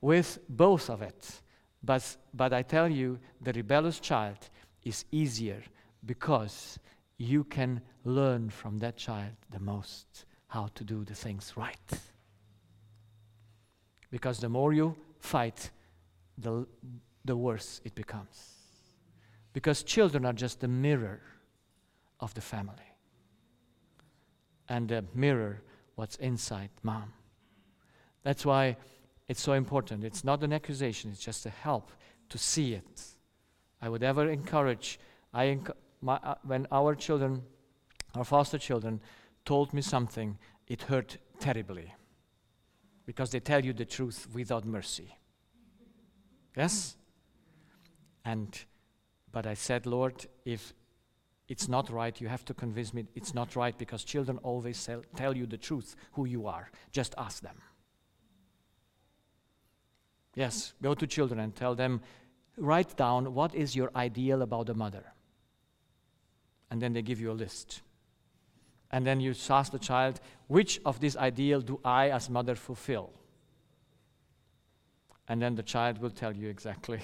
with both of it. But I tell you, the rebellious child is easier because you can learn from that child the most how to do the things right. Because the more you fight, the worse it becomes. Because children are just the mirror of the family. And the mirror what's inside mom. That's why it's so important. It's not an accusation, it's just a help to see it. I would ever encourage, when our children, our foster children, told me something, it hurt terribly. Because they tell you the truth without mercy. Yes? But I said, Lord, if it's not right, you have to convince me it's not right, because children always tell you the truth, who you are. Just ask them. Yes, go to children and tell them, write down what is your ideal about a mother. And then they give you a list. And then you ask the child, which of this ideal do I as mother fulfill? And then the child will tell you exactly.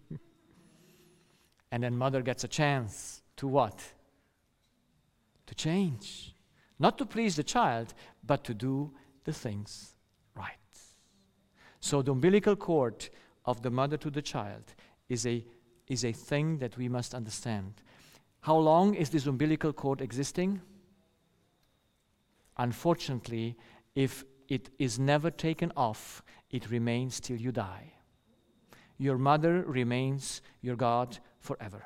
And then mother gets a chance to what? To change. Not to please the child, but to do the things right. So the umbilical cord of the mother to the child is a thing that we must understand. How long is this umbilical cord existing? Unfortunately, if it is never taken off, it remains till you die. Your mother remains your God forever.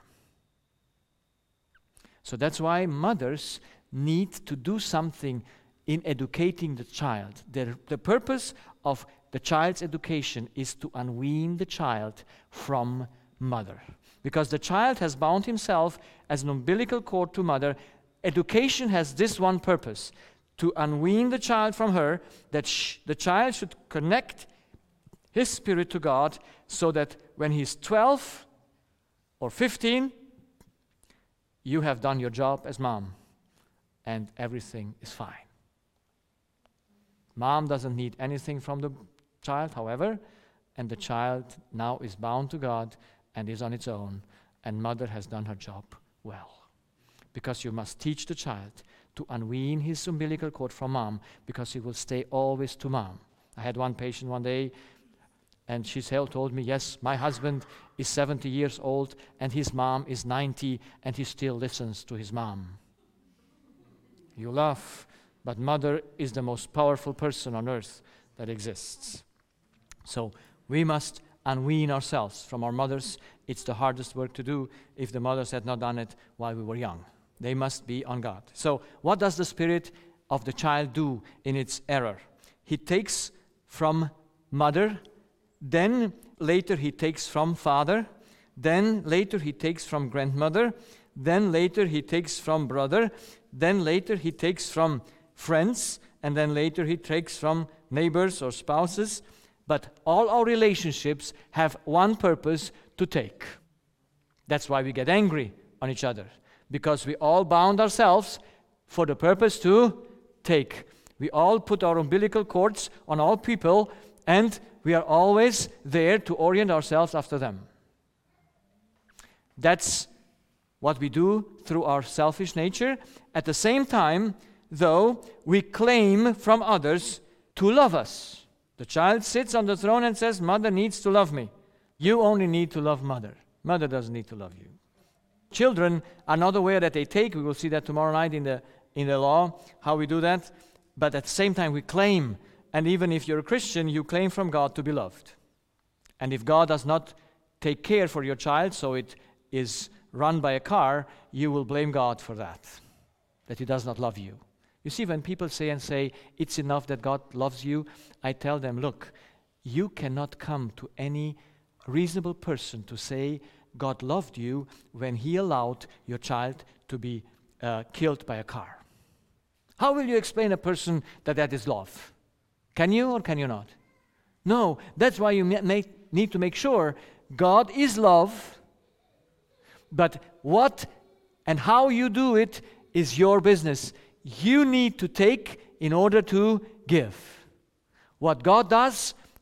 So that's why mothers need to do something in educating the child. The purpose of the child's education is to unwean the child from mother. Because the child has bound himself as an umbilical cord to mother. Education has this one purpose, to unwean the child from her, that the child should connect his spirit to God, so that when he's 12 or 15, you have done your job as mom, and everything is fine. Mom doesn't need anything from the child, however, and the child now is bound to God and is on its own, and mother has done her job well. Because you must teach the child to unwean his umbilical cord from mom, because he will stay always to mom. I had one patient one day, and she told me, yes, my husband is 70 years old, and his mom is 90, and he still listens to his mom. You laugh, but mother is the most powerful person on earth that exists. So we must unwean ourselves from our mothers. It's the hardest work to do if the mothers had not done it while we were young. They must be on God. So what does the spirit of the child do in its error? He takes from mother, then later he takes from father, then later he takes from grandmother, then later he takes from brother, then later he takes from friends, and then later he takes from neighbors or spouses. But all our relationships have one purpose: to take. That's why we get angry on each other, because we all bound ourselves for the purpose to take. We all put our umbilical cords on all people, and we are always there to orient ourselves after them. That's what we do through our selfish nature. At the same time, though, we claim from others to love us. The child sits on the throne and says, mother needs to love me. You only need to love mother. Mother doesn't need to love you. Children are not aware that they take. We will see that tomorrow night in the law, how we do that. But at the same time, we claim. And even if you're a Christian, you claim from God to be loved. And if God does not take care for your child, so it is run by a car, you will blame God for that he does not love you. You see, when people say, it's enough that God loves you, I tell them, look, you cannot come to any reasonable person to say God loved you when he allowed your child to be killed by a car. How will you explain a person that is love? Can you or can you not? No, that's why you need to make sure God is love, but what and how you do it is your business. You need to take in order to give. What God does,